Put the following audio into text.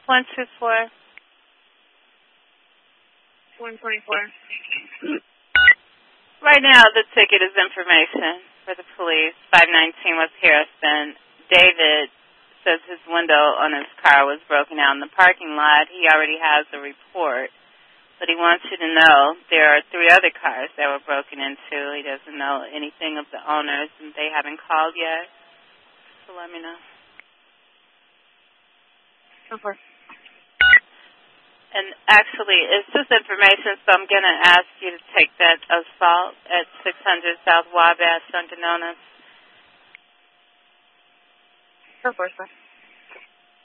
124. 124. Right now, the ticket is information for the police. 519 West Harrison. David says his window on his car was broken out in the parking lot. He already has a report, but he wants you to know there are 3 other cars that were broken into. He doesn't know anything of the owners, and they haven't called yet. So let me know. Okay. And actually, it's just information, so I'm going to ask you to take that assault at 600 South Wabash, Dunkin' Donuts. Go for it, sir.